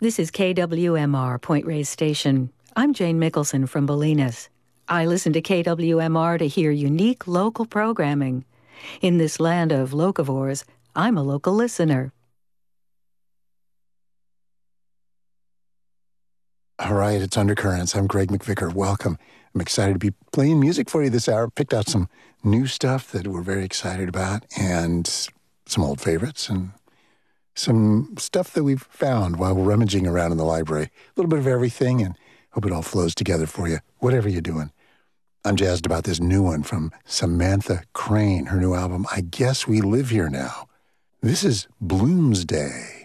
This is KWMR, Point Reyes Station. I'm Jane Mickelson from Bolinas. I listen to KWMR to hear unique local programming. In this land of locavores, I'm a local listener. All right, it's Undercurrents. I'm Greg McVicker. Welcome. I'm excited to be playing music for you this hour. Picked out some new stuff that we're very excited about and some old favorites and some stuff that we've found while we're rummaging around in the library. A little bit of everything, and hope it all flows together for you, whatever you're doing. I'm jazzed about this new one from Samantha Crane, her new album, I Guess We Live Here Now. This is Bloomsday.